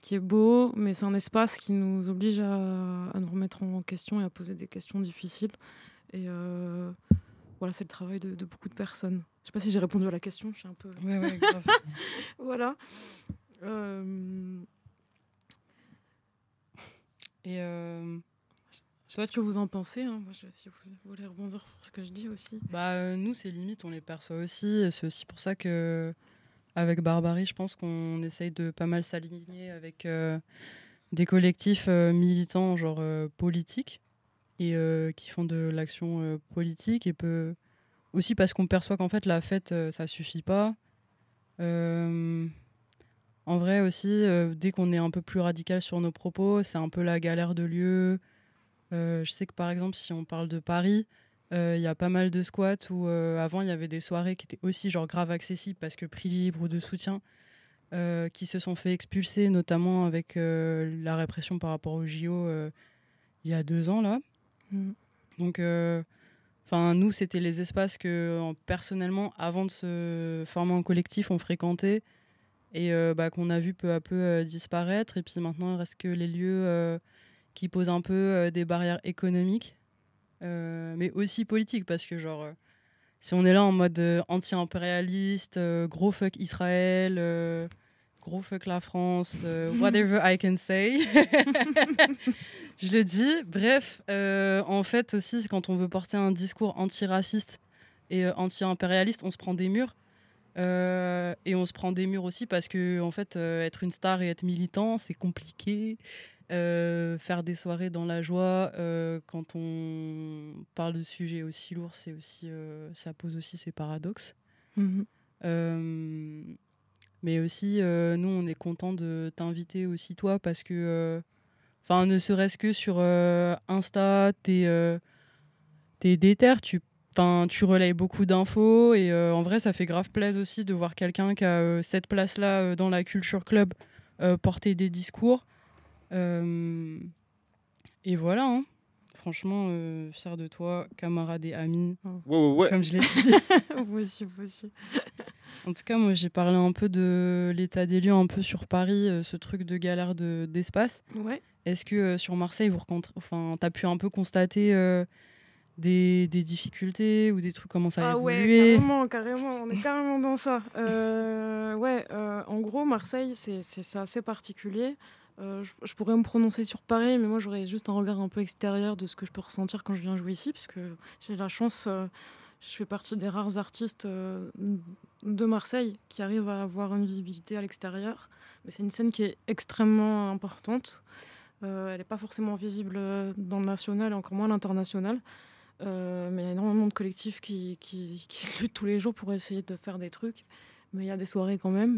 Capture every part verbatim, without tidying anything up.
qui est beau, mais c'est un espace qui nous oblige à, à nous remettre en question et à poser des questions difficiles. Et euh, voilà, c'est le travail de, de beaucoup de personnes. Je sais pas si j'ai répondu à la question, je suis un peu... Ouais, ouais, grave. Voilà. Euh... Et euh, Je sais pas ce que vous en pensez, hein. Moi, je, si vous voulez rebondir sur ce que je dis aussi. bah, euh, nous, ces limites, on les perçoit aussi. C'est aussi pour ça que, avec Barbarie, je pense qu'on essaye de pas mal s'aligner avec euh, des collectifs euh, militants, genre euh, politiques, et euh, qui font de l'action euh, politique. Et peu... aussi parce qu'on perçoit qu'en fait, la fête, euh, ça suffit pas. Euh, en vrai aussi, euh, dès qu'on est un peu plus radical sur nos propos, c'est un peu la galère de lieu. Euh, je sais que par exemple, si on parle de Paris, il euh, y a pas mal de squats où euh, avant il y avait des soirées qui étaient aussi genre grave accessibles parce que prix libre ou de soutien, euh, qui se sont fait expulser, notamment avec euh, la répression par rapport aux J O euh, il y a deux ans là. Mm. Donc, enfin, euh, nous c'était les espaces que en, personnellement, avant de se former en collectif, on fréquentait et euh, bah, qu'on a vu peu à peu euh, disparaître. Et puis maintenant, il reste que les lieux euh, qui posent un peu euh, des barrières économiques. Euh, mais aussi politique, parce que genre, euh, si on est là en mode euh, anti-impérialiste, euh, gros fuck Israël, euh, gros fuck la France, euh, whatever I can say, je le dis. Bref, euh, en fait aussi, quand on veut porter un discours antiraciste et euh, anti-impérialiste, on se prend des murs. Euh, et on se prend des murs aussi parce que en fait, euh, être une star et être militant, c'est compliqué. Euh, faire des soirées dans la joie euh, quand on parle de sujets aussi lourds, c'est aussi, euh, ça pose aussi ses paradoxes. Mm-hmm. Euh, mais aussi, euh, nous, on est content de t'inviter aussi toi parce que, enfin, ne serait-ce que sur euh, Insta, t'es euh, t'es déter, tu Enfin, tu relayes beaucoup d'infos et euh, en vrai, ça fait grave plaisir aussi de voir quelqu'un qui a euh, cette place-là euh, dans la Culture Club euh, porter des discours. Euh, et voilà, hein. Franchement, euh, fier de toi, camarade et ami, Ouais, ouais, ouais. comme je l'ai dit. Vous aussi, vous aussi. En tout cas, moi, j'ai parlé un peu de l'état des lieux un peu sur Paris, euh, ce truc de galère de, d'espace. Ouais. Est-ce que euh, sur Marseille, vous rencontrez, enfin, t'as pu un peu constater euh, des, des difficultés ou des trucs, comment ça a Ah ouais, évolué? carrément, carrément, on est carrément dans ça. Euh, ouais, euh, en gros, Marseille, c'est, c'est, c'est assez particulier. Euh, je, je pourrais me prononcer sur Paris, mais moi, j'aurais juste un regard un peu extérieur de ce que je peux ressentir quand je viens jouer ici, parce que j'ai la chance, euh, je fais partie des rares artistes euh, de Marseille qui arrivent à avoir une visibilité à l'extérieur. Mais c'est une scène qui est extrêmement importante. Euh, elle n'est pas forcément visible dans le national et encore moins à l'international. Euh, mais il y a énormément de collectifs qui, qui, qui luttent tous les jours pour essayer de faire des trucs. Mais il y a des soirées quand même.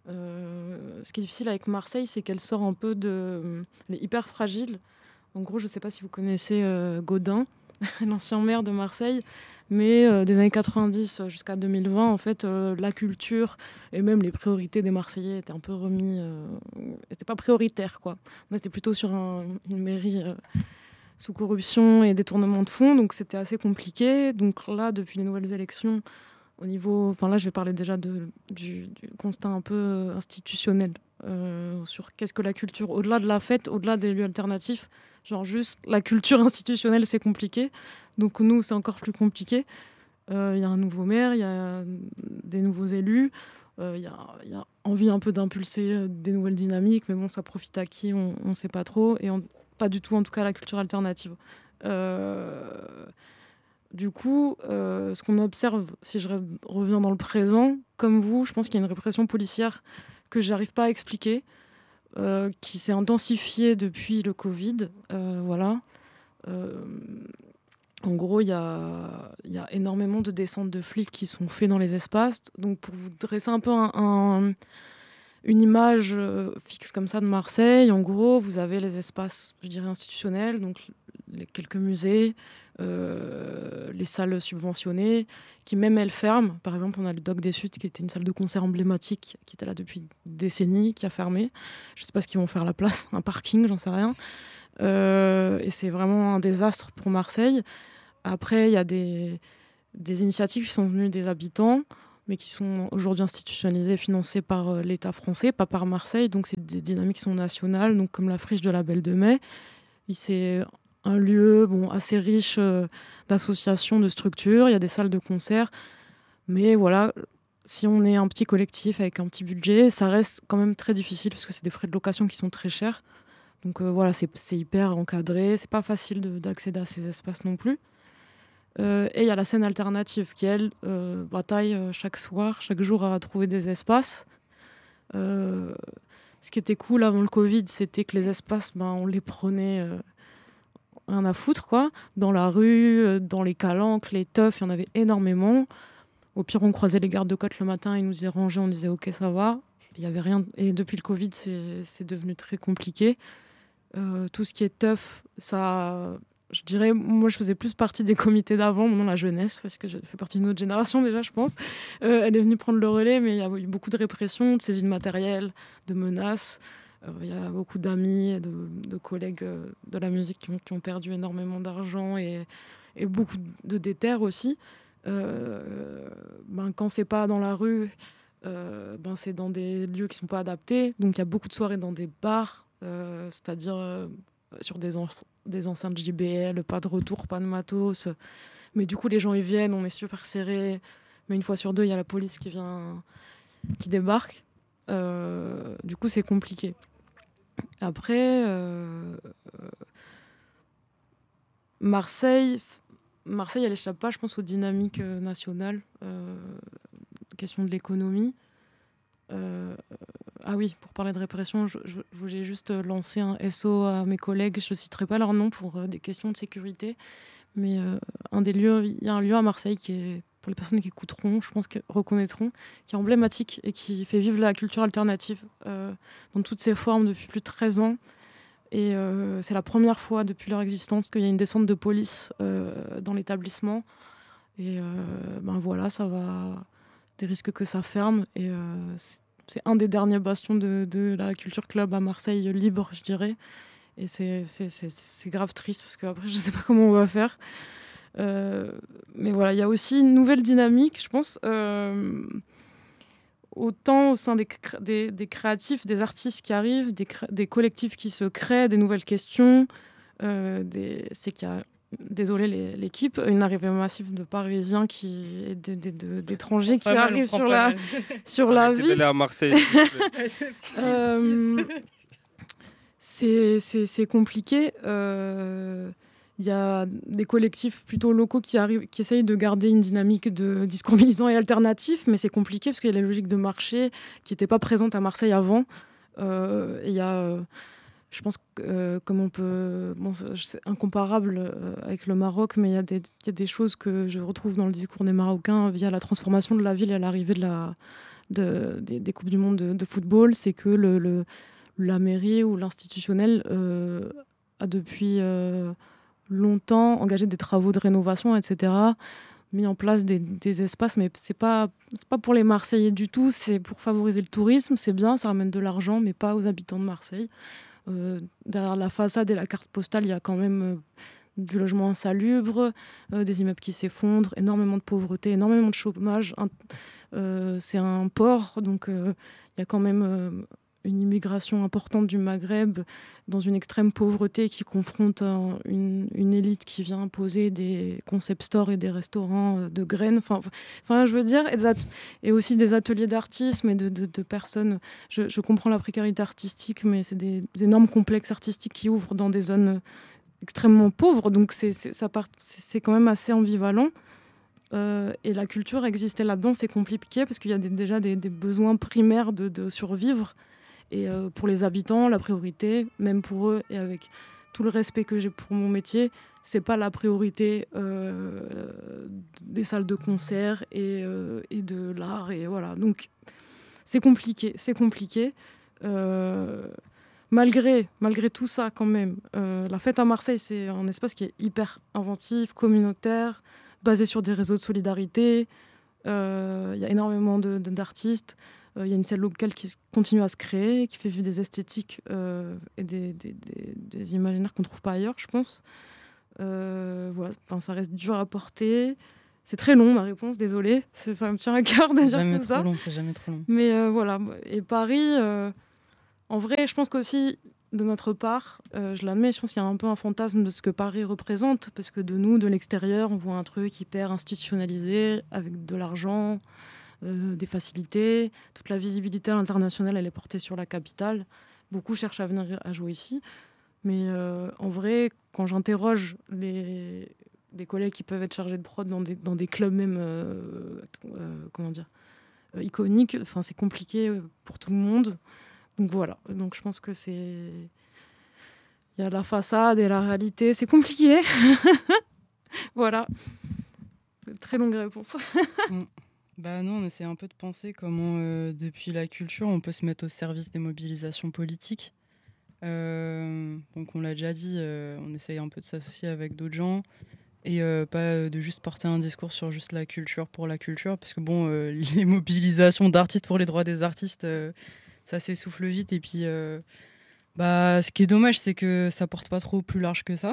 Euh, ce qui est difficile avec Marseille, c'est qu'elle sort un peu de... Elle est hyper fragile. En gros, je ne sais pas si vous connaissez euh, Gaudin, l'ancien maire de Marseille. Mais euh, des années quatre-vingt-dix jusqu'à deux mille vingt, en fait, euh, la culture et même les priorités des Marseillais étaient un peu remis... Euh, n'étaient pas prioritaires, quoi. On était plutôt sur un, une mairie... Euh, sous corruption et détournement de fonds, donc c'était assez compliqué. Donc là, depuis les nouvelles élections, au niveau... Enfin là, je vais parler déjà de, du, du constat un peu institutionnel euh, sur qu'est-ce que la culture, au-delà de la fête, au-delà des lieux alternatifs. Genre juste la culture institutionnelle, c'est compliqué. Donc nous, c'est encore plus compliqué. Il euh, y a un nouveau maire, il y a des nouveaux élus. Il euh, y, y a envie un peu d'impulser des nouvelles dynamiques, mais bon, ça profite à qui, on ne sait pas trop. Et on, pas du tout, en tout cas, la culture alternative. Euh, du coup, euh, ce qu'on observe, si je reviens dans le présent, comme vous, je pense qu'il y a une répression policière que je n'arrive pas à expliquer, euh, qui s'est intensifiée depuis le Covid. Euh, voilà. Euh, en gros, il y a, y a énormément de descentes de flics qui sont faits dans les espaces. Donc, pour vous dresser un peu un... un une image euh, fixe comme ça de Marseille. En gros, vous avez les espaces, je dirais, institutionnels, donc les quelques musées, euh, les salles subventionnées, qui même elles ferment. Par exemple, on a le Doc des Suds, qui était une salle de concert emblématique, qui était là depuis des décennies, qui a fermé. Je ne sais pas ce qu'ils vont faire à la place, un parking, j'en sais rien. Euh, et c'est vraiment un désastre pour Marseille. Après, il y a des, des initiatives qui sont venues des habitants. mais qui sont aujourd'hui institutionnalisés, financés par euh, l'État français, pas par Marseille. Donc c'est des dynamiques qui sont nationales, donc comme la friche de la Belle de Mai. Et c'est un lieu bon, assez riche euh, d'associations, de structures. Il y a des salles de concert. Mais voilà, si on est un petit collectif avec un petit budget, ça reste quand même très difficile parce que c'est des frais de location qui sont très chers. Donc euh, voilà, c'est, c'est hyper encadré. C'est pas facile de, d'accéder à ces espaces non plus. Euh, et il y a la scène alternative qui, elle, euh, bataille euh, chaque soir, chaque jour à trouver des espaces. Euh, ce qui était cool avant le Covid, c'était que les espaces, ben, on les prenait euh, rien à foutre, quoi. Dans la rue, euh, dans les calanques, les teufs, il y en avait énormément. Au pire, on croisait les gardes-côtes le matin, ils nous disaient ranger, on disait ok, ça va. Il y avait rien. Et depuis le Covid, c'est, c'est devenu très compliqué. Euh, tout ce qui est teuf, ça, je dirais, moi je faisais plus partie des comités d'avant, maintenant la jeunesse, parce que je fais partie d'une autre génération déjà, je pense. Euh, elle est venue prendre le relais, mais il y a eu beaucoup de répression, de saisies de matériel, de menaces. Euh, Il y a beaucoup d'amis, et de, de collègues euh, de la musique qui ont, qui ont perdu énormément d'argent et, et beaucoup de déter aussi. Euh, ben, quand c'est pas dans la rue, euh, ben, c'est dans des lieux qui sont pas adaptés. Donc il y a beaucoup de soirées dans des bars, euh, c'est-à-dire euh, sur des, en- des enceintes J B L, pas de retour, pas de matos. Mais du coup, les gens ils viennent, on est super serré. Mais une fois sur deux, il y a la police qui vient, qui débarque. Euh, du coup, c'est compliqué. Après, euh, Marseille, Marseille, elle échappe pas, je pense, aux dynamiques euh, nationales. Euh, question de l'économie. Euh, ah oui, pour parler de répression, je, je, je voulais juste lancer un S O à mes collègues. Je ne citerai pas leur nom pour euh, des questions de sécurité. Mais euh, un des lieux, il y a un lieu à Marseille qui est, pour les personnes qui écouteront, je pense qu'ils reconnaîtront, qui est emblématique et qui fait vivre la culture alternative euh, dans toutes ses formes depuis plus de treize ans. Et euh, c'est la première fois depuis leur existence qu'il y a une descente de police euh, dans l'établissement. Et euh, ben voilà, ça va. Des risques que ça ferme. Et euh, c'est c'est un des derniers bastions de, de la culture club à Marseille libre, je dirais. Et c'est, c'est, c'est, c'est grave triste parce qu'après, je ne sais pas comment on va faire. Euh, mais voilà, il y a aussi une nouvelle dynamique, je pense. Euh, autant au sein des, cré- des, des créatifs, des artistes qui arrivent, des, cré- des collectifs qui se créent, des nouvelles questions. Euh, des, c'est qu'il y a, désolé les- l'équipe, une arrivée massive de Parisiens qui, et de- de- de- d'étrangers qui Pas mal, on arrivent prend sur pas la, mal. sur la Arrêtez ville. d'aller à Marseille, s'il vous plaît. Euh, c'est, c'est, c'est compliqué. Euh, Il y a des collectifs plutôt locaux qui, arrivent, qui essayent de garder une dynamique de discours militant et alternatif, mais c'est compliqué parce qu'il y a la logique de marché qui n'était pas présente à Marseille avant. Euh, Il y a, euh, je pense, que, euh, comme on peut... Bon, c'est c'est incomparable euh, avec le Maroc, mais il y, a des- il y a des choses que je retrouve dans le discours des Marocains via la transformation de la ville et l'arrivée de la, de, des, des Coupes du Monde de, de football. C'est que le, le- la mairie ou l'institutionnel euh, a depuis... euh, longtemps engagé des travaux de rénovation, et cetera, mis en place des, des espaces, mais c'est pas, c'est pas pour les Marseillais du tout, c'est pour favoriser le tourisme, c'est bien, ça ramène de l'argent, mais pas aux habitants de Marseille. Euh, derrière la façade et la carte postale, il y a quand même euh, du logement insalubre, euh, des immeubles qui s'effondrent, énormément de pauvreté, énormément de chômage. Un- euh, c'est un port, donc euh, il y a quand même euh, une immigration importante du Maghreb dans une extrême pauvreté qui confronte un- une, une élite qui vient imposer des concept stores et des restaurants euh, de graines. Enfin, enfin, je veux dire, et, des at- et aussi des ateliers d'artisme et de, de- de personnes. Je, je comprends la précarité artistique, mais c'est des, des énormes complexes artistiques qui ouvrent dans des zones euh, extrêmement pauvres. Donc c'est c'est- ça part- c'est- c'est quand même assez ambivalent. Euh, et la culture exister là-dedans, c'est compliqué parce qu'il y a des- déjà des, des besoins primaires de, de survivre. Et euh, pour les habitants, la priorité, même pour eux, et avec tout le respect que j'ai pour mon métier, c'est pas la priorité euh, des salles de concert et, euh, et de l'art. Et voilà. Donc c'est compliqué, c'est compliqué. Euh, malgré, malgré tout ça, quand même, euh, la fête à Marseille, c'est un espace qui est hyper inventif, communautaire, basé sur des réseaux de solidarité. Euh, Il y a énormément de- de- d'artistes. Euh, Il y a une scène locale qui s- continue à se créer, qui fait vivre des esthétiques euh, et des, des- des- des imaginaires qu'on ne trouve pas ailleurs, je pense. Euh, voilà, enfin, ça reste dur à porter. C'est très long ma réponse, désolée. C'est, ça me tient à cœur de C'est dire jamais tout trop ça. long, c'est jamais trop long. Mais euh, voilà. Et Paris, euh, en vrai, je pense qu'aussi, de notre part, euh, je l'admets, je pense qu'il y a un peu un fantasme de ce que Paris représente. Parce que de nous, de l'extérieur, on voit un truc hyper institutionnalisé, avec de l'argent, euh, des facilités. Toute la visibilité à l'international, elle est portée sur la capitale. Beaucoup cherchent à venir à jouer ici. Mais euh, en vrai, quand j'interroge les, des collègues qui peuvent être chargés de prod dans des, dans des clubs même, euh, euh, comment dire, euh, iconiques, enfin, c'est compliqué pour tout le monde. Donc voilà, donc je pense que c'est... Il y a la façade et la réalité, c'est compliqué. Voilà, très longue réponse. Mm. Bah nous, on essaie un peu de penser comment, euh, depuis la culture, on peut se mettre au service des mobilisations politiques. Euh, donc on l'a déjà dit, euh, on essaye un peu de s'associer avec d'autres gens et euh, pas euh, de juste porter un discours sur juste la culture pour la culture, parce que bon, euh, les mobilisations d'artistes pour les droits des artistes, euh, ça s'essouffle vite. Et puis, euh, bah, ce qui est dommage, c'est que ça porte pas trop plus large que ça.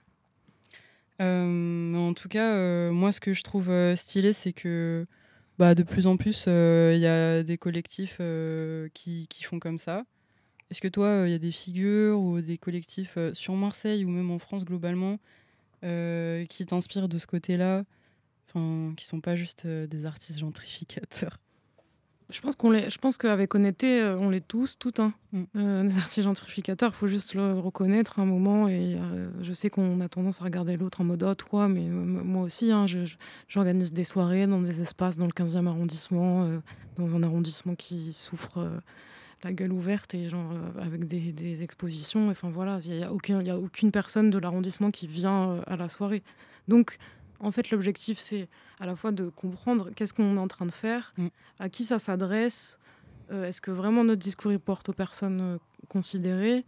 Euh, mais en tout cas, euh, moi, ce que je trouve euh, stylé, c'est que bah, de plus en plus, il euh, y a des collectifs euh, qui, qui font comme ça. Est-ce que toi, il euh, y a des figures ou des collectifs euh, sur Marseille ou même en France globalement euh, qui t'inspirent de ce côté-là, enfin, qui sont pas juste euh, des artistes gentrificateurs? Je pense qu'on l'est, je pense qu'avec honnêteté, euh, on l'est tous, toutes, hein. Mm. Euh, des artistes gentrificateurs, il faut juste le reconnaître un moment. Et euh, je sais qu'on a tendance à regarder l'autre en mode oh, toi, mais euh, moi aussi, hein, je, je- j'organise des soirées dans des espaces dans le quinzième arrondissement, euh, dans un arrondissement qui souffre euh, la gueule ouverte et genre euh, avec des, des expositions. Enfin voilà, il n'y a, aucun, il y a aucune personne de l'arrondissement qui vient euh, à la soirée. Donc, en fait, l'objectif, c'est à la fois de comprendre qu'est-ce qu'on est en train de faire, Mm. à qui ça s'adresse, euh, est-ce que vraiment notre discours il porte aux personnes euh, considérées.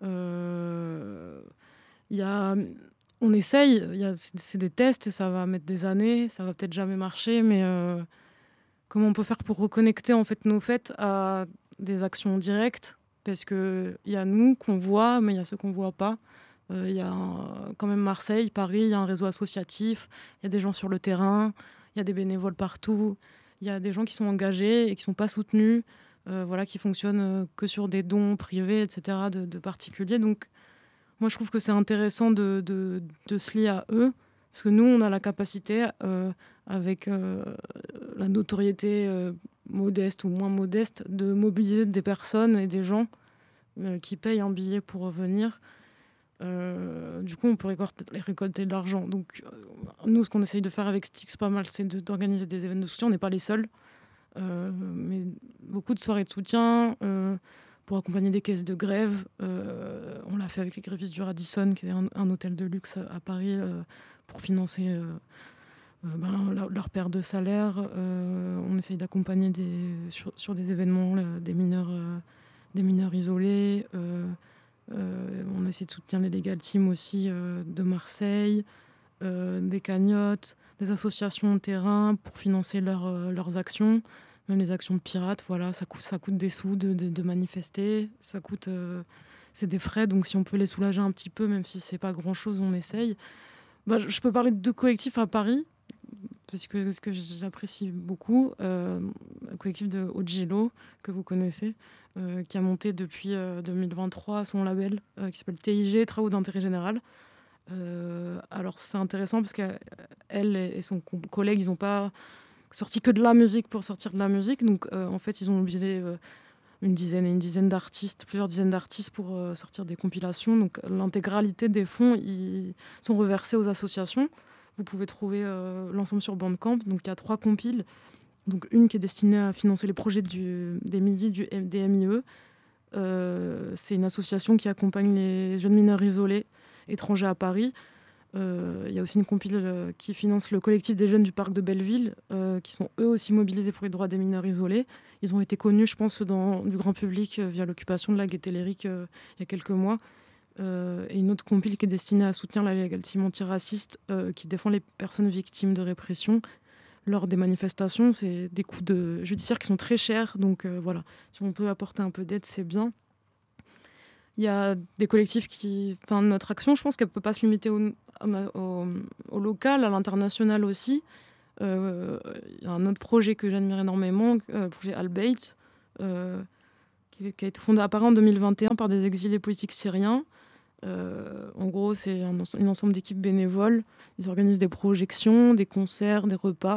Euh, il y a, on essaye, il y a, c'est, c'est des tests, ça va mettre des années, ça va peut-être jamais marcher, mais euh, comment on peut faire pour reconnecter en fait nos fêtes à des actions directes? Parce que il y a nous qu'on voit, mais il y a ceux qu'on voit pas. Euh, Il y a un- quand même Marseille, Paris, il y a un réseau associatif, il y a des gens sur le terrain, il y a des bénévoles partout, il y a des gens qui sont engagés et qui sont pas soutenus, euh, voilà, qui fonctionnent euh, que sur des dons privés, et cetera, de, de particuliers. Donc moi, je trouve que c'est intéressant de, de, de se lier à eux, parce que nous, on a la capacité, euh, avec euh, la notoriété euh, modeste ou moins modeste, de mobiliser des personnes et des gens euh, qui payent un billet pour venir. Euh, du coup, on peut récolter, récolter de l'argent. Donc, euh, nous, ce qu'on essaye de faire avec Styx pas mal, c'est de- d'organiser des événements de soutien. On n'est pas les seuls, euh, mais beaucoup de soirées de soutien euh, pour accompagner des caisses de grève. Euh, on l'a fait avec les grévistes du Radisson, qui est un, un hôtel de luxe à Paris, euh, pour financer euh, euh, ben, leur, leur perte de salaire. Euh, on essaye d'accompagner des, sur, sur des événements là, des, mineurs, euh, des mineurs isolés. Euh, euh, on essaie de soutenir les Legal Team aussi euh, de Marseille, euh, des cagnottes, des associations de terrain pour financer leur, euh, leurs actions, même les actions de pirates. Voilà, ça coûte, ça coûte des sous de, de, de manifester, ça coûte, euh, c'est des frais. Donc si on peut les soulager un petit peu, même si c'est pas grand chose, on essaye. Bah, je je peux parler de deux collectifs à Paris parce que, que j'apprécie beaucoup. Euh, un collectif de Ogilo, que vous connaissez, euh, qui a monté depuis euh, deux mille vingt-trois son label, euh, qui s'appelle T I G, Travaux d'intérêt général. Euh, alors c'est intéressant parce qu'elle et son co- collègue, ils n'ont pas sorti que de la musique pour sortir de la musique. Donc euh, en fait, ils ont mobilisé euh, une dizaine et une dizaine d'artistes, plusieurs dizaines d'artistes pour euh, sortir des compilations. Donc l'intégralité des fonds, ils sont reversés aux associations. Vous pouvez trouver euh, l'ensemble sur Bandcamp. Donc il y a trois compiles. Donc une qui est destinée à financer les projets du, des Midi du, des M I E. Euh, c'est une association qui accompagne les jeunes mineurs isolés étrangers à Paris. Euh, Il y a aussi une compile euh, qui finance le collectif des jeunes du parc de Belleville, euh, qui sont eux aussi mobilisés pour les droits des mineurs isolés. Ils ont été connus, je pense, dans, du grand public euh, via l'occupation de la Gaîté Lyrique euh, il y a quelques mois. Euh, et une autre compile qui est destinée à soutenir la Legal Team antiraciste, euh, qui défend les personnes victimes de répression lors des manifestations. C'est des coûts de judiciaires qui sont très chers, donc euh, voilà, si on peut apporter un peu d'aide, c'est bien. Il y a des collectifs qui... Enfin, notre action, je pense qu'elle ne peut pas se limiter au, au, au local, à l'international aussi. Euh, Il y a un autre projet que j'admire énormément, euh, le projet Al-Bayt, euh, qui, qui a été fondé à Paris en deux mille vingt et un par des exilés politiques syriens. Euh, en gros, c'est un, une ensemble d'équipes bénévoles. Ils organisent des projections, des concerts, des repas.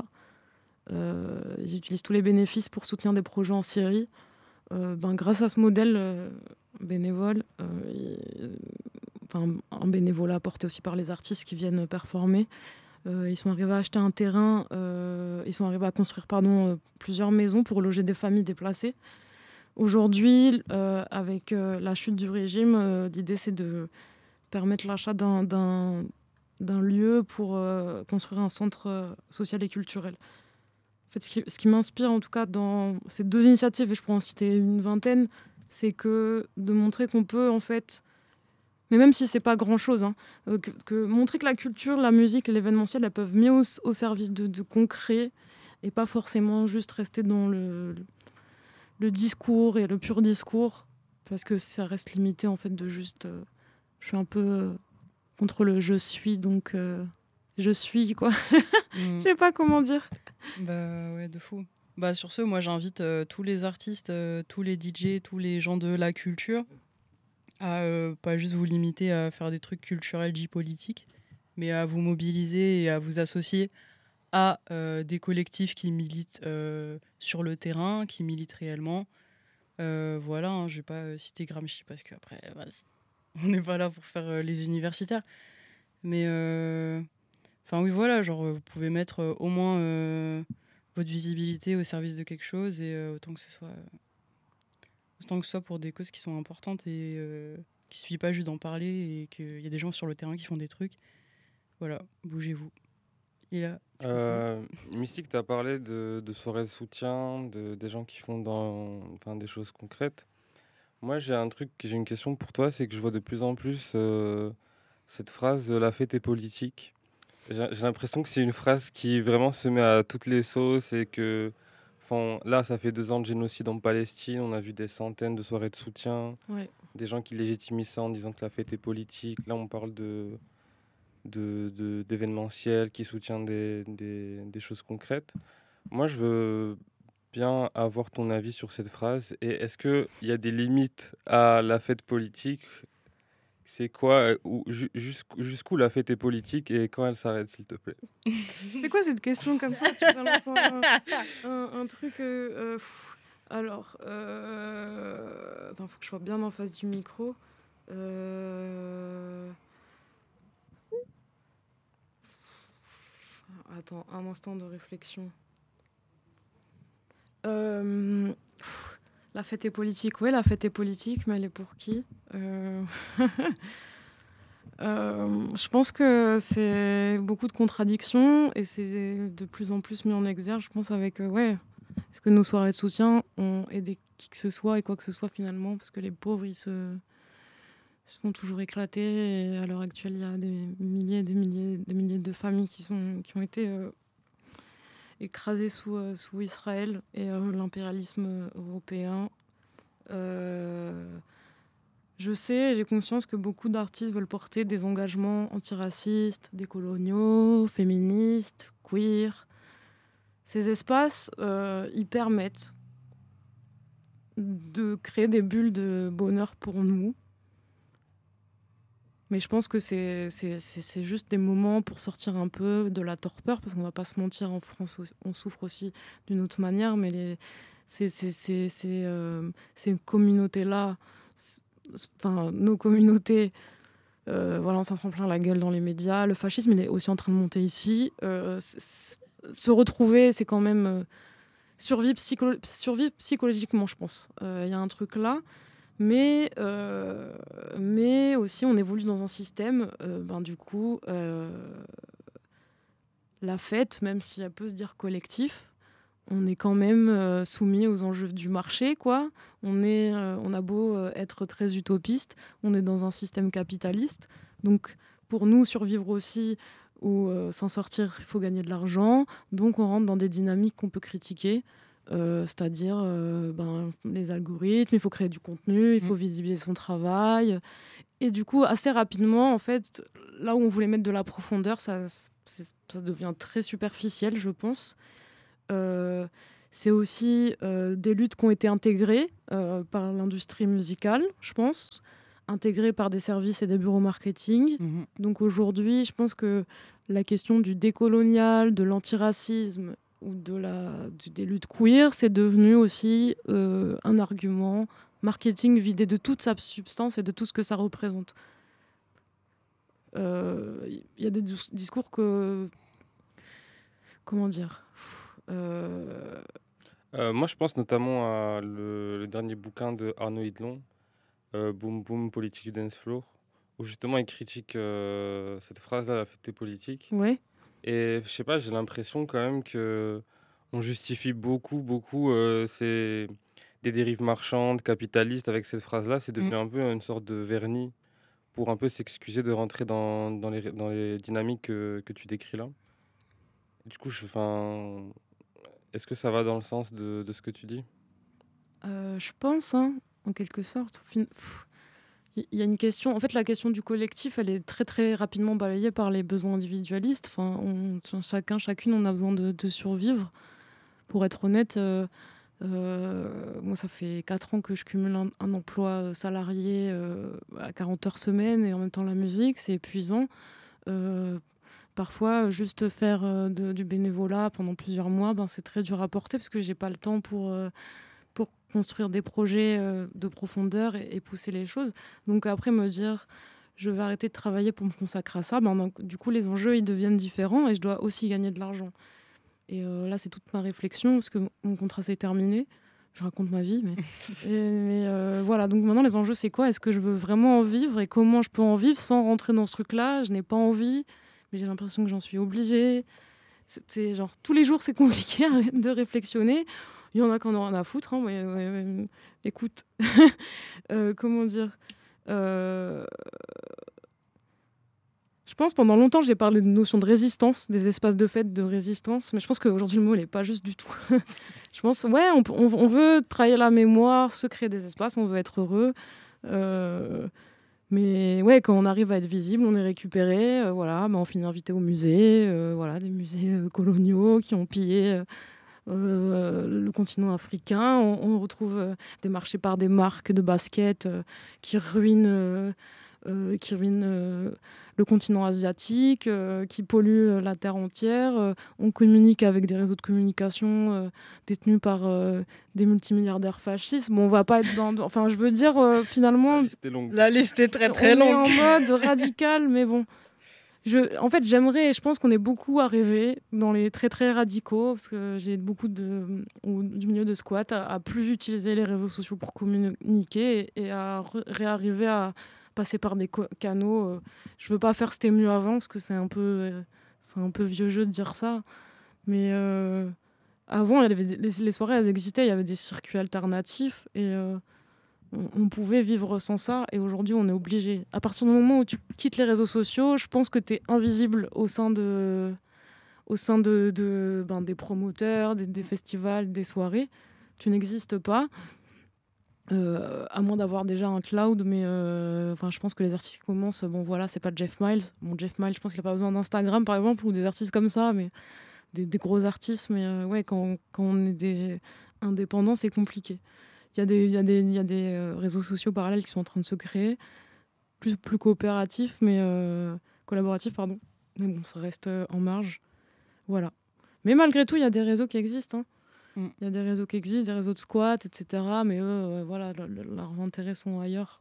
Euh, ils utilisent tous les bénéfices pour soutenir des projets en Syrie. Euh, ben, grâce à ce modèle euh, bénévole, euh, et, enfin, un bénévolat apporté aussi par les artistes qui viennent performer, euh, ils sont arrivés à acheter un terrain, euh, ils sont arrivés à construire pardon, euh, plusieurs maisons pour loger des familles déplacées. Aujourd'hui, euh, avec euh, la chute du régime, euh, l'idée c'est de permettre l'achat d'un, d'un, d'un lieu pour euh, construire un centre euh, social et culturel. En fait, ce qui, ce qui m'inspire en tout cas dans ces deux initiatives, et je pourrais en citer une vingtaine, c'est que de montrer qu'on peut en fait, mais même si c'est pas grand chose, hein, euh, que, que montrer que la culture, la musique, l'événementiel, elles peuvent mieux au, au service de, de concret et pas forcément juste rester dans le, le discours et le pur discours, parce que ça reste limité en fait de juste, euh, je suis un peu euh, contre le je suis donc euh, je suis quoi. Je Mm. sais pas comment dire. Bah ouais, de fou. Bah sur ce, moi j'invite euh, tous les artistes, euh, tous les D J, tous les gens de la culture à euh, pas juste vous limiter à faire des trucs culturels, politiques, mais à vous mobiliser et à vous associer à euh, des collectifs qui militent euh, sur le terrain, qui militent réellement. Euh, voilà, hein, je vais pas euh, citer Gramsci parce qu'après, vas-y, on n'est pas là pour faire euh, les universitaires. Mais euh, enfin oui, voilà, genre vous pouvez mettre euh, au moins euh, votre visibilité au service de quelque chose et euh, autant que ce soit euh, autant que ce soit pour des causes qui sont importantes et euh, qui suffit pas juste d'en parler et qu'il y a des gens sur le terrain qui font des trucs. Voilà, bougez-vous. Et là, Euh, Mystique, tu as parlé de, de soirées de soutien, de, des gens qui font dans, enfin, des choses concrètes. Moi, j'ai un truc, j'ai une question pour toi, c'est que je vois de plus en plus euh, cette phrase euh, la fête est politique. J'ai j'ai l'impression que c'est une phrase qui vraiment se met à toutes les sauces et que, enfin, là, ça fait deux ans de génocide en Palestine, on a vu des centaines de soirées de soutien, Ouais. des gens qui légitimisent ça en disant que la fête est politique. Là, on parle de, de, de- d'événementiel qui soutient des, des, des choses concrètes. Moi, je veux bien avoir ton avis sur cette phrase. Et est-ce qu'il y a des limites à la fête politique? C'est quoi, euh, ou ju- jusqu'où jusqu'où la fête est politique et quand elle s'arrête, s'il te plaît? C'est quoi cette question comme ça? Tu balances un, un, un truc. euh, euh, pff. Alors, euh... attends, faut que je sois bien en face du micro. Euh... Attends, un instant de réflexion. Euh, pff, La fête est politique. Oui, la fête est politique, mais elle est pour qui? Euh, euh, Je pense que c'est beaucoup de contradictions et c'est de plus en plus mis en exergue. Je pense avec, euh, ouais, est-ce que nos soirées de soutien ont aidé qui que ce soit et quoi que ce soit finalement? Parce que les pauvres, ils se, se font toujours éclater. Et à l'heure actuelle, il y a des milliers et des milliers, des milliers de familles qui, sont, qui ont été euh, écrasées sous, euh, sous Israël et euh, l'impérialisme européen. Euh, je sais, j'ai conscience que beaucoup d'artistes veulent porter des engagements antiracistes, décoloniaux, féministes, queer. Ces espaces, euh, ils permettent de créer des bulles de bonheur pour nous. Mais je pense que c'est, c'est, c'est, c'est juste des moments pour sortir un peu de la torpeur, parce qu'on va pas se mentir, en France, on souffre aussi d'une autre manière, mais les, ces, ces, ces, ces, euh, ces communautés-là, enfin, nos communautés, euh, voilà, on s'en prend plein la gueule dans les médias. Le fascisme, il est aussi en train de monter ici. Euh, se retrouver, c'est quand même euh, survivre, psycholo- survivre psychologiquement, je pense. Il euh, y a un truc là. Mais, euh, mais aussi, on évolue dans un système, euh, ben, du coup, euh, la fête, même si elle peut se dire collectif, on est quand même euh, soumis aux enjeux du marché, quoi. On, est, euh, on a beau euh, être très utopiste, on est dans un système capitaliste. Donc, pour nous, survivre aussi ou euh, s'en sortir, il faut gagner de l'argent. Donc, on rentre dans des dynamiques qu'on peut critiquer. Euh, c'est-à-dire euh, ben, les algorithmes, il faut créer du contenu, il faut visibiliser son travail. Et du coup, assez rapidement, en fait, là où on voulait mettre de la profondeur, ça, ça devient très superficiel, je pense. Euh, c'est aussi euh, des luttes qui ont été intégrées euh, par l'industrie musicale, je pense, intégrées par des services et des bureaux marketing. Mmh. Donc aujourd'hui, je pense que la question du décolonial, de l'antiracisme ou de la, des luttes queer, c'est devenu aussi euh, un argument marketing vidé de toute sa substance et de tout ce que ça représente. Il euh, y a des discours que... Comment dire euh... Euh, Moi, je pense notamment à le, le dernier bouquin de Arnaud Hidlon, euh, Boom Boom, Politique du Dance Floor, où justement il critique euh, cette phrase-là, la fête politique. Ouais. Et je sais pas, j'ai l'impression quand même que on justifie beaucoup, beaucoup euh, ces, des dérives marchandes, capitalistes avec cette phrase-là. C'est devenu mmh. un peu une sorte de vernis pour un peu s'excuser de rentrer dans, dans, les, dans les dynamiques que, que tu décris là. Et du coup, je, fin, est-ce que ça va dans le sens de, de ce que tu dis ? euh, Je pense, hein, en quelque sorte. Il y a une question, en fait, la question du collectif, elle est très très rapidement balayée par les besoins individualistes. Enfin, on, chacun, chacune, on a besoin de, de survivre. Pour être honnête, euh, euh, moi, ça fait quatre ans que je cumule un, un emploi salarié euh, à quarante heures semaine et en même temps la musique, c'est épuisant. Euh, parfois, juste faire euh, de, du bénévolat pendant plusieurs mois, ben, c'est très dur à porter parce que j'ai pas le temps pour... Euh, pour construire des projets euh, de profondeur et, et pousser les choses. Donc après, me dire, je vais arrêter de travailler pour me consacrer à ça, ben, donc, du coup, les enjeux, ils deviennent différents et je dois aussi gagner de l'argent. Et euh, là, c'est toute ma réflexion, parce que mon contrat s'est terminé. Je raconte ma vie, mais, et, mais euh, voilà. Donc maintenant, les enjeux, c'est quoi ? Est-ce que je veux vraiment en vivre et comment je peux en vivre sans rentrer dans ce truc-là ? Je n'ai pas envie, mais j'ai l'impression que j'en suis obligée. C'est, c'est genre, tous les jours, c'est compliqué de réflexionner. Il y en a qui en ont rien à foutre, hein, mais, mais, mais écoute, euh, comment dire euh... Je pense pendant longtemps, j'ai parlé de notion de résistance, des espaces de fête de résistance, mais je pense qu'aujourd'hui, le mot, il n'est pas juste du tout. Je pense, ouais, on, on, on veut travailler la mémoire, se créer des espaces, on veut être heureux. Euh... Mais ouais, quand on arrive à être visible, on est récupéré. Euh, voilà, bah, on finit invité au musée, euh, voilà, des musées euh, coloniaux qui ont pillé... Euh, Euh, le continent africain. On, on retrouve euh, des marchés par des marques de basket euh, qui ruinent, euh, euh, qui ruinent euh, le continent asiatique, euh, qui polluent euh, la terre entière. Euh, on communique avec des réseaux de communication euh, détenus par euh, des multimilliardaires fascistes. Bon, on va pas être dans... Enfin, je veux dire, euh, finalement... La liste est longue. La liste est très, très on longue. On est en mode radical, mais bon... Je, en fait, j'aimerais, et je pense qu'on est beaucoup à rêver dans les très très radicaux, parce que j'ai beaucoup de, ou, du milieu de squat, à, à plus utiliser les réseaux sociaux pour communiquer et, et à re, réarriver à passer par des co- canaux. Euh, je veux pas faire c'était mieux avant, parce que c'est un peu, euh, c'est un peu vieux jeu de dire ça. Mais euh, avant, il y avait des, les, les soirées, elles existaient, il y avait des circuits alternatifs et euh, on pouvait vivre sans ça et aujourd'hui on est obligé. À partir du moment où tu quittes les réseaux sociaux, je pense que tu es invisible au sein, de, au sein de, de, ben, des promoteurs, des, des festivals, des soirées. Tu n'existes pas, euh, à moins d'avoir déjà un cloud, mais euh, je pense que les artistes qui commencent, bon voilà, c'est pas Jeff Miles. Bon, Jeff Miles, je pense qu'il n'a pas besoin d'Instagram par exemple, ou des artistes comme ça, mais des, des gros artistes. Mais euh, ouais, quand, quand on est des indépendants, c'est compliqué. Il y a des, il y a des, il y a des euh, réseaux sociaux parallèles qui sont en train de se créer, plus, plus coopératifs, mais euh, collaboratifs, pardon. Mais bon, ça reste euh, en marge. Voilà. Mais malgré tout, il y a des réseaux qui existent. Hein. Mm. Il y a des réseaux qui existent, des réseaux de squat, et cetera. Mais eux, euh, voilà, le, le, leurs intérêts sont ailleurs.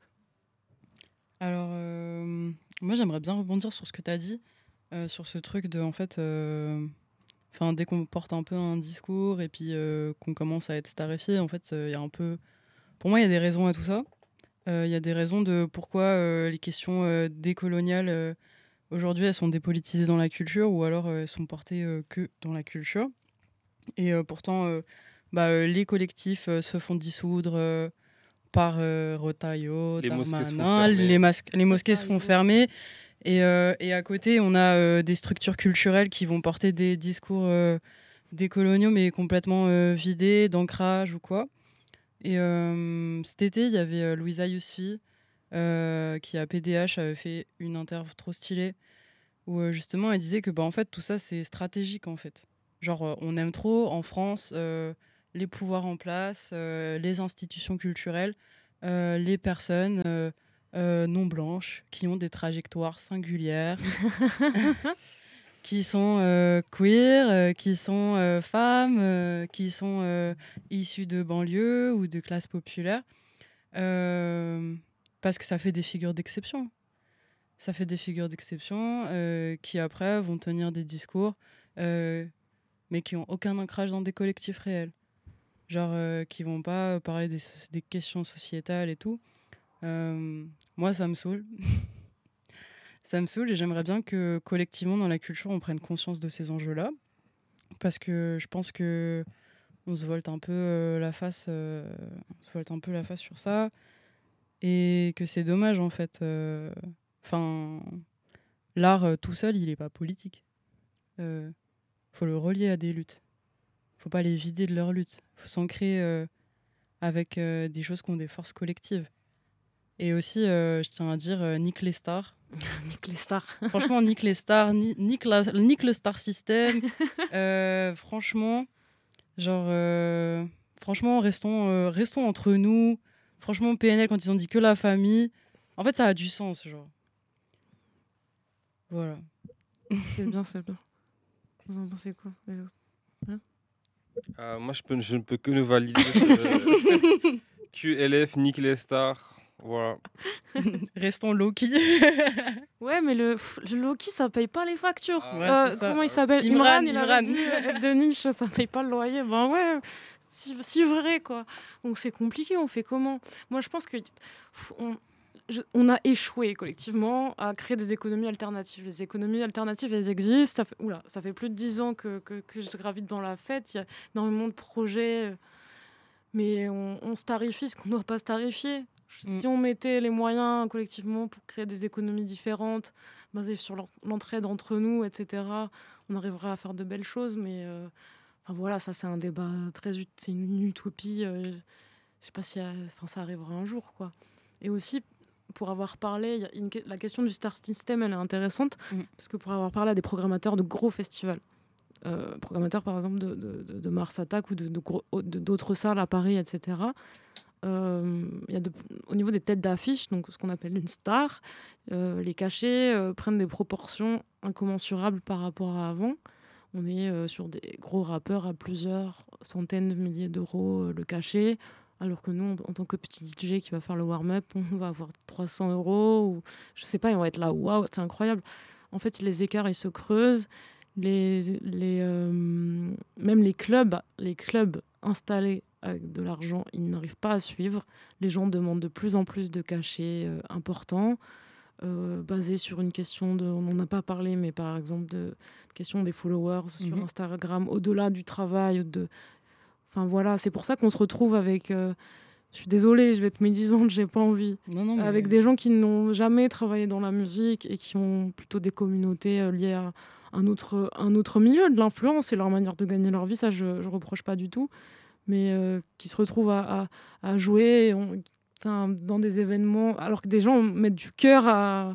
Alors, euh, moi, j'aimerais bien rebondir sur ce que tu as dit, euh, sur ce truc de, en fait... Euh Enfin, dès qu'on porte un peu un discours et puis euh, qu'on commence à être starifié, en fait, il euh, y a un peu... Pour moi, il y a des raisons à tout ça. Il euh, y a des raisons de pourquoi euh, les questions euh, décoloniales, euh, aujourd'hui, elles sont dépolitisées dans la culture ou alors euh, elles sont portées euh, que dans la culture. Et euh, pourtant, euh, bah, euh, les collectifs euh, se font dissoudre euh, par euh, Rotaillot, les Darmanin, les, mas- les mosquées se font fermer. Et, euh, et à côté, on a euh, des structures culturelles qui vont porter des discours euh, décoloniaux, mais complètement euh, vidés d'ancrage ou quoi. Et euh, cet été, il y avait euh, Louisa Yousfi, euh, qui à P D H avait fait une interview trop stylée, où euh, justement elle disait que bah, en fait, tout ça, c'est stratégique en fait. Genre, euh, on aime trop en France euh, les pouvoirs en place, euh, les institutions culturelles, euh, les personnes euh, euh, non blanches qui ont des trajectoires singulières, qui sont euh, queer, euh, qui sont euh, femmes, euh, qui sont euh, issues de banlieues ou de classes populaires, euh, parce que ça fait des figures d'exception. Ça fait des figures d'exception euh, qui après vont tenir des discours, euh, mais qui n'ont aucun ancrage dans des collectifs réels. Genre euh, qui vont pas parler des, des questions sociétales et tout. Euh, moi, ça me saoule. Ça me saoule et j'aimerais bien que collectivement dans la culture on prenne conscience de ces enjeux-là, parce que je pense que on se volte un peu euh, la face, euh, on se volte un peu la face sur ça, et que c'est dommage en fait. Enfin, euh, l'art euh, tout seul, il est pas politique. Euh, faut le relier à des luttes. Faut pas les vider de leur lutte. Faut s'ancrer euh, avec euh, des choses qui ont des forces collectives. Et aussi, euh, je tiens à dire, euh, nique les stars. Nique les stars. Franchement, nique les stars, ni- nique, la- nique le star system. Euh, franchement, genre, euh, franchement, restons, euh, restons entre nous. Franchement, P N L, quand ils ont dit que la famille, en fait, ça a du sens, genre. Voilà. C'est bien, c'est bien. Vous en pensez quoi, les autres? Euh, moi, je, peux, je ne peux que le valider. que Q L F, nique les stars. Voilà. Restons low-key. Ouais, mais le, pff, le Loki, ça paye pas les factures. Ah, ouais, Euh, c'est ça. comment il s'appelle? Imran, Imran, il avait Imran. dit euh, de niche, ça paye pas le loyer. Ben ouais, si, si vrai, quoi. Donc c'est compliqué, on fait comment? Moi, je pense que pff, on, je- on a échoué collectivement à créer des économies alternatives. Les économies alternatives, elles existent. Ça fait, oula, ça fait plus de dix ans que, que, que je gravite dans la fête. Il y a énormément de projets, euh, mais on, on se tarifie ce qu'on ne doit pas se tarifier. Mm. Si on mettait les moyens collectivement pour créer des économies différentes, basées sur l'en- l'entraide entre nous, et cetera, on arriverait à faire de belles choses. Mais euh, enfin, voilà, ça c'est un débat très ut- c'est une utopie. euh, je sais pas si euh, enfin, ça arrivera un jour, quoi. Et aussi, pour avoir parlé, il y a une que- la question du star system, elle est intéressante, Mm. parce que pour avoir parlé à des programmateurs de gros festivals, euh, programmateurs par exemple de, de, de- de Mars Attack ou de, de gros- de- d'autres salles à Paris, et cetera, euh, il y a de- au niveau des têtes d'affiche, donc ce qu'on appelle une star, euh, les cachets euh, prennent des proportions incommensurables par rapport à avant. On est euh, sur des gros rappeurs à plusieurs centaines de milliers d'euros euh, le cachet, alors que nous, en tant que petit D J qui va faire le warm-up, on va avoir trois cents euros, ou je sais pas, et on va être là, waouh, c'est incroyable. En fait, les écarts, ils se creusent. Les, les, euh, même les clubs, les clubs installés avec de l'argent, ils n'arrivent pas à suivre. Les gens demandent de plus en plus de cachets euh, importants, euh, basés sur une question de, on n'en a pas parlé, mais par exemple de question des followers sur Mhm. Instagram, au-delà du travail, de, enfin voilà, c'est pour ça qu'on se retrouve avec, euh, je suis désolée, je vais être médisante, j'ai pas envie, Non, non, mais... avec des gens qui n'ont jamais travaillé dans la musique et qui ont plutôt des communautés euh, liées à un autre, un autre milieu, de l'influence et leur manière de gagner leur vie, ça je ne reproche pas du tout, mais euh, qui se retrouvent à, à, à jouer on, enfin, dans des événements, alors que des gens mettent du cœur à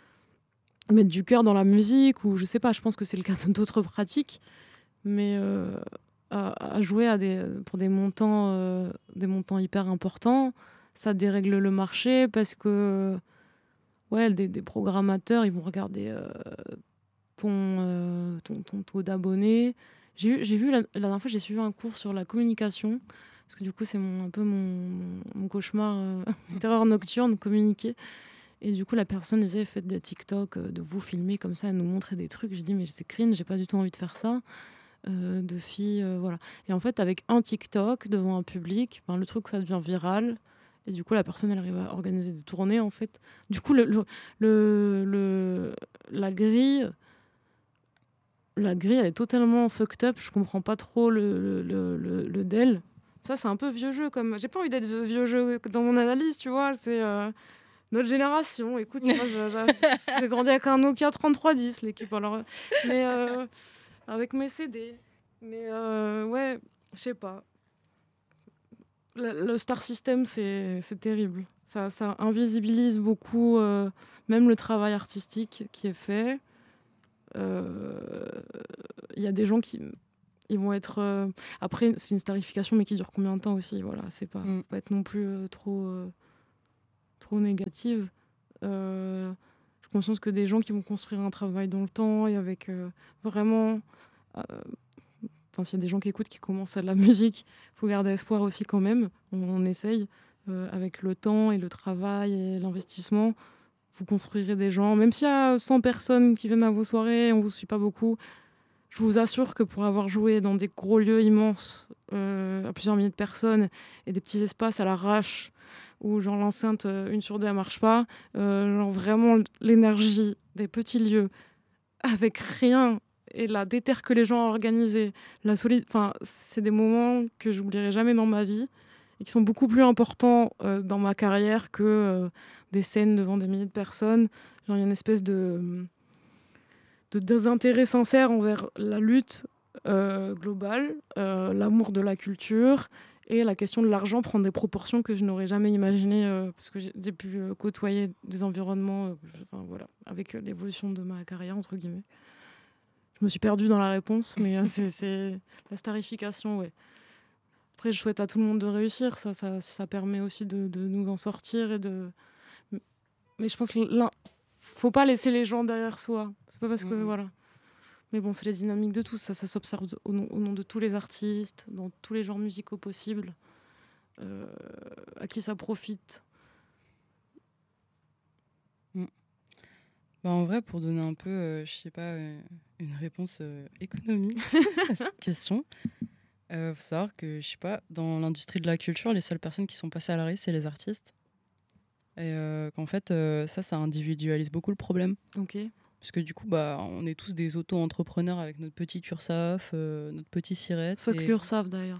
mettre du cœur dans la musique, ou je sais pas, je pense que c'est le cas d'autres pratiques, mais euh, à, à jouer à des, pour des montants, euh, des montants hyper importants, ça dérègle le marché parce que ouais, des, des programmateurs, ils vont regarder euh, ton, euh, ton, ton taux d'abonnés. J'ai vu, j'ai vu la, la dernière fois, j'ai suivi un cours sur la communication, parce que du coup, c'est mon, un peu mon, mon cauchemar, euh, une terreur nocturne, communiquer. Et du coup, la personne disait, faites des TikTok, euh, de vous filmer comme ça, et nous montrer des trucs. J'ai dit, mais c'est cringe, j'ai pas du tout envie de faire ça. Euh, de filles, euh, voilà. Et en fait, avec un TikTok devant un public, ben, le truc, ça devient viral. Et du coup, la personne, elle arrive à organiser des tournées, en fait. Du coup, le, le, le, le- la grille, la grille, elle est totalement fucked up. Je comprends pas trop le, le, le, le, le Dell. Ça, c'est un peu vieux jeu. Comme... J'ai pas envie d'être vieux jeu dans mon analyse, tu vois. C'est euh, notre génération. Écoute, moi, je- je- j'ai grandi avec un Nokia trente-trois dix, l'équipe. Alors, mais euh, avec mes C D. Mais euh, ouais, je sais pas. Le, le star system, c'est, c'est terrible. Ça, ça invisibilise beaucoup, euh, même le travail artistique qui est fait. Il euh, y a des gens qui ils vont être. Euh, Après, c'est une starification, mais qui dure combien de temps aussi. Voilà, c'est pas, Mm. pas être non plus euh, trop, euh, trop négative. Euh, je suis consciente que des gens qui vont construire un travail dans le temps et avec euh, vraiment. euh, Enfin, s'il y a des gens qui écoutent, qui commencent à de la musique, il faut garder espoir aussi quand même. On, on essaye euh, avec le temps et le travail et l'investissement. Vous construirez des gens. Même s'il y a cent personnes qui viennent à vos soirées, on ne vous suit pas beaucoup. Je vous assure que pour avoir joué dans des gros lieux immenses, euh, à plusieurs milliers de personnes, et des petits espaces à l'arrache, où genre l'enceinte, euh, une sur deux, elle marche pas, euh, genre vraiment l'énergie des petits lieux, avec rien, et la déter que les gens ont organisé, la solide... enfin, c'est des moments que j'oublierai jamais dans ma vie, et qui sont beaucoup plus importants euh, dans ma carrière que euh, des scènes devant des milliers de personnes. Genre, il y a une espèce de de désintérêt sincère envers la lutte euh, globale, euh, l'amour de la culture, et la question de l'argent prend des proportions que je n'aurais jamais imaginées, euh, parce que j'ai, j'ai pu euh, côtoyer des environnements, euh, enfin, voilà, avec euh, l'évolution de ma carrière, entre guillemets. Je me suis perdue dans la réponse, mais euh, c'est, c'est la starification, ouais. Après, je souhaite à tout le monde de réussir, ça, ça, ça permet aussi de, de nous en sortir et de... Mais je pense que l'un... faut pas laisser les gens derrière soi. C'est pas parce que, Mm. voilà. Mais bon, c'est les dynamiques de tous, ça, ça s'observe au nom, au nom de tous les artistes, dans tous les genres musicaux possibles, euh, à qui ça profite. Mm. Bah, en vrai, pour donner un peu, euh, je sais pas, euh, une réponse euh, économique à cette question, il euh, faut savoir que, je sais pas, dans l'industrie de la culture, les seules personnes qui sont passées à l'arrêt, c'est les artistes. Et euh, qu'en fait, euh, ça, ça individualise beaucoup le problème. Ok. Parce que du coup, bah, on est tous des auto-entrepreneurs avec notre petit URSAF, euh, notre petit SIRET. Fuck et... l'URSSAF d'ailleurs.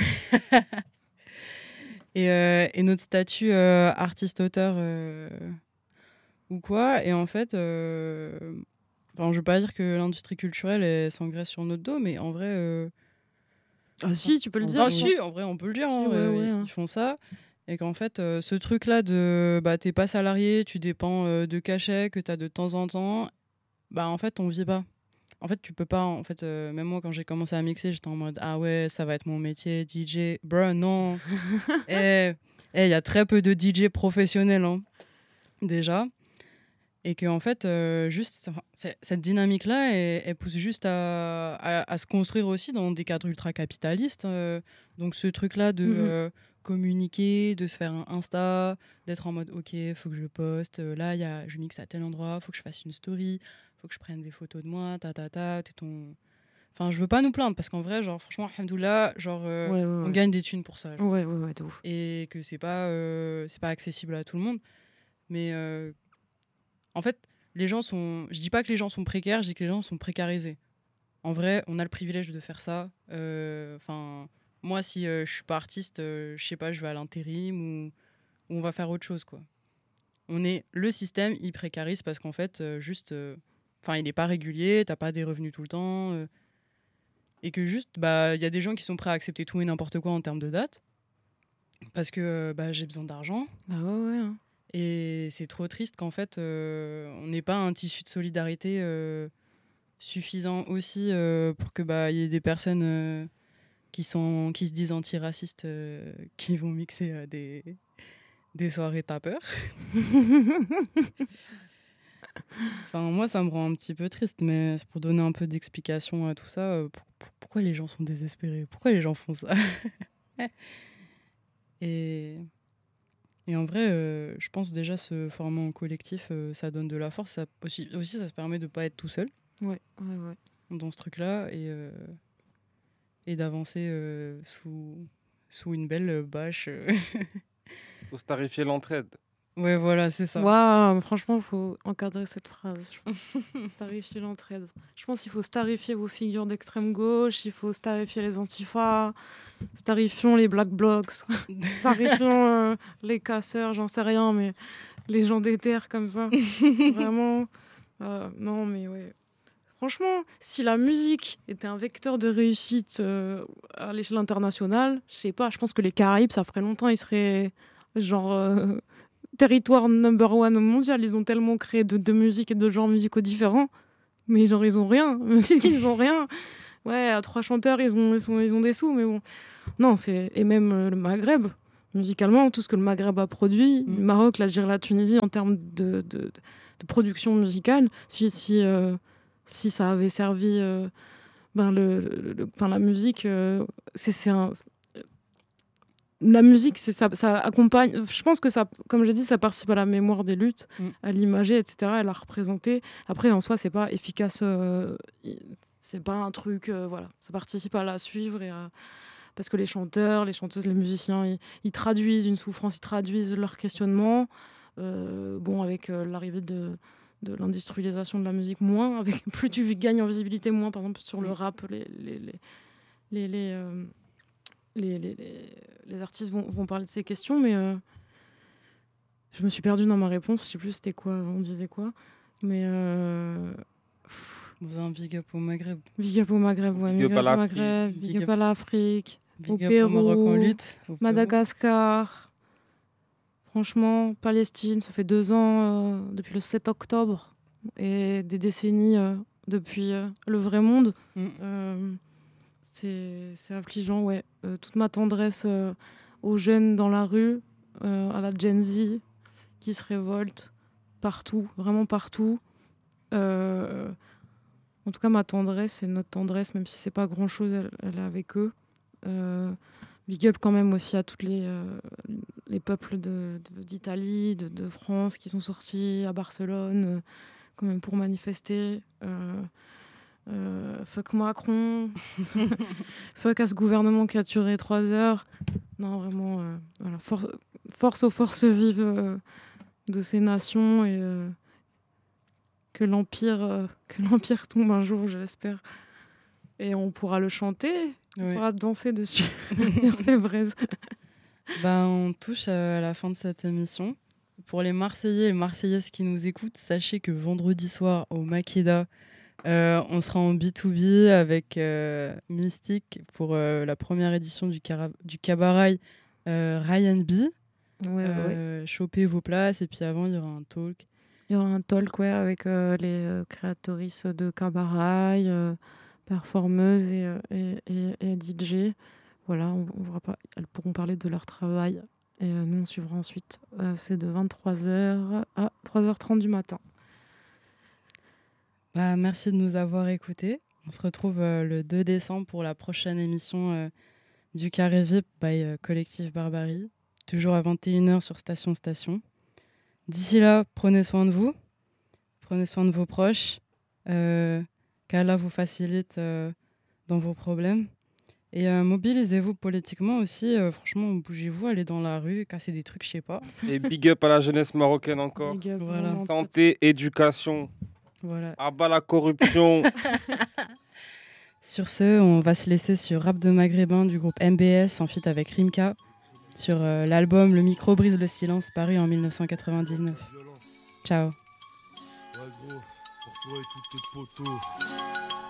et, euh, et notre statut euh, artiste-auteur euh, ou quoi. Et en fait, euh... enfin, je veux pas dire que l'industrie culturelle elle, s'engraisse sur notre dos, mais en vrai. Euh... Ah si, tu peux le en... dire. Ah si, en vrai, on peut le dire. Si, Hein, ouais, euh, ouais, ils, hein. ils font ça. Et qu'en fait, euh, ce truc-là de bah, t'es pas salarié, tu dépends euh, de cachets que t'as de temps en temps, bah en fait, on vit pas. En fait, tu peux pas. En fait, euh, même moi, quand j'ai commencé à mixer, j'étais en mode ah ouais, ça va être mon métier, D J. Bruh, non. Et il y a très peu de D J professionnels, hein, déjà. Et que en fait, euh, juste c'est- cette dynamique-là, elle, elle pousse juste à, à, à se construire aussi dans des cadres ultra capitalistes. euh. donc ce truc-là de Mhm. euh, communiquer, de se faire un Insta, d'être en mode ok, faut que je poste. euh, là, y a, je mixe à tel endroit, faut que je fasse une story, faut que je prenne des photos de moi, ta ta ta. T'es ton... Enfin, je veux pas nous plaindre parce qu'en vrai, genre franchement, alhamdoulilah, genre euh, Ouais, ouais, on ouais. gagne des thunes pour ça. genre. Ouais, ouais, ouais, de ouf. Et que c'est pas euh, c'est pas accessible à tout le monde, mais euh, en fait, les gens sont. Je dis pas que les gens sont précaires, je dis que les gens sont précarisés. En vrai, on a le privilège de faire ça. Enfin, moi, si euh, je suis pas artiste, euh, je sais pas, je vais à l'intérim ou, ou on va faire autre chose, quoi. On est le système, il précarise parce qu'en fait, euh, juste, enfin, il est pas régulier, t'as pas des revenus tout le temps, euh, et que juste, bah, il y a des gens qui sont prêts à accepter tout et n'importe quoi en termes de date parce que euh, bah, j'ai besoin d'argent. Bah ouais, ouais. Hein. Et c'est trop triste qu'en fait, euh, on n'ait pas un tissu de solidarité euh, suffisant aussi euh, pour que bah, y ait des personnes euh, qui, sont, qui se disent antiracistes euh, qui vont mixer euh, des, des soirées tapeurs. Enfin, moi, ça me rend un petit peu triste, mais c'est pour donner un peu d'explication à tout ça. euh, pour- pour- pourquoi les gens sont désespérés? Pourquoi les gens font ça? Et... Et en vrai, euh, je pense déjà se former en collectif, euh, ça donne de la force. Ça, aussi, aussi, ça se permet de ne pas être tout seul Ouais, ouais, ouais. dans ce truc-là et, euh, et d'avancer euh, sous, sous une belle bâche. euh. Faut starifier l'entraide. Ouais, voilà, c'est ça. Waouh, franchement, il faut encadrer cette phrase. Je pense. Starifier l'entraide. Je pense qu'il faut starifier vos figures d'extrême gauche, il faut starifier les antifas, starifions les black blocs, starifions euh, les casseurs, j'en sais rien, mais les gens déter comme ça. Vraiment. Euh, non, mais ouais. franchement, si la musique était un vecteur de réussite euh, à l'échelle internationale, je sais pas, je pense que les Caraïbes, ça ferait longtemps, ils seraient genre euh, territoire number one mondial. Ils ont tellement créé de, de musique et de genres musicaux différents, mais genre ils ont rien. Ils ont rien. Ouais, à trois chanteurs, ils ont, ils ont, ils ont des sous, mais bon. Non, c'est... Et même euh, le Maghreb, musicalement, tout ce que le Maghreb a produit, Mm. le Maroc, l'Algérie, la Tunisie, en termes de, de, de, de production musicale, si, si, euh, si ça avait servi euh, ben le, le, le- enfin, la musique, euh, c'est, c'est un... La musique, c'est ça, ça accompagne. Je pense que ça, comme j'ai dit, ça participe à la mémoire des luttes, Mm. à l'imager, et cetera. Elle a représenté. Après, en soi, c'est pas efficace. euh, i- c'est pas un truc. euh, voilà, ça participe à la suivre et à- parce que les chanteurs, les chanteuses, les musiciens, ils, ils traduisent une souffrance, ils traduisent leur questionnement. Euh, bon, avec euh, l'arrivée de de l'industrialisation de la musique, moins. Avec plus tu gagnes en visibilité, moins. Par exemple, sur le Mm. rap, les les les les, les, euh, les, les, les- les artistes vont, vont parler de ces questions, mais euh, je me suis perdue dans ma réponse. Je sais plus c'était quoi, on disait quoi. Mais euh, On faisait un big up au Maghreb. big up au Maghreb, ouais, Big big up à up au l'Afrique. Maghreb, big, Big up up. à l'Afrique, au Big up au Maroc en Pérou, lutte. au Pérou. Madagascar. Franchement, Palestine, ça fait deux ans euh, depuis le sept octobre et des décennies euh, depuis euh, le vrai monde. Mm. Euh, c'est c'est affligeant, ouais. Euh, toute ma tendresse euh, aux jeunes dans la rue, euh, à la Gen Z qui se révoltent partout, vraiment partout. Euh, en tout cas, ma tendresse, c'est notre tendresse, même si c'est pas grand-chose, elle, elle est avec eux. Euh, big up quand même aussi à tous les, euh, les peuples de- de- d'Italie, de, de France qui sont sortis à Barcelone, euh, quand même pour manifester. Euh, euh, fuck Macron, fuck à ce gouvernement qui a duré trois heures. Non, vraiment, euh, voilà, force, force aux forces vives euh, de ces nations et euh, que l'empire, euh, que l'empire tombe un jour, je l'espère. Et on pourra le chanter, on Ouais. pourra danser dessus sur ces braises. Bah, on touche à la fin de cette émission. Pour les Marseillais et les Marseillaises qui nous écoutent, sachez que vendredi soir au Makeda, euh, on sera en B deux B avec euh, Mystique pour euh, la première édition du, cara- du cabaret euh, Ryan B. Ouais, ouais, ouais. Euh, Chopez vos places et puis avant il y aura un talk. Il y aura un talk ouais, avec euh, les euh, créatrices de cabaret, euh, performeuses et, euh, et, et, et D J. Voilà, on, on verra pas, elles pourront parler de leur travail. Et euh, nous, on suivra ensuite. Euh, c'est de vingt-trois heures à trois heures trente du matin. Bah, merci de nous avoir écoutés. On se retrouve euh, le deux décembre pour la prochaine émission euh, du Carré V I P by euh, Collectif Barbarie. Toujours à vingt et une heures sur Station Station. D'ici là, prenez soin de vous. Prenez soin de vos proches. Euh, qu'Allah vous facilite euh, dans vos problèmes. Et euh, mobilisez-vous politiquement aussi. Euh, franchement, bougez-vous, allez dans la rue, cassez des trucs, je sais pas. Et big up à la jeunesse marocaine encore. Big up, Voilà. vraiment, Santé, éducation, Voilà. abat la corruption. Sur ce, on va se laisser sur Rap de Maghrébin du groupe M B S en feat avec Rimka sur euh, l'album Le micro brise le silence paru en mille neuf cent quatre-vingt-dix-neuf. Ciao. Ouais gros, pour toi et tous tes potos.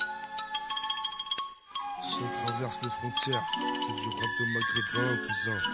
Si on traverse les frontières, c'est du rap de maghrébin, cousin.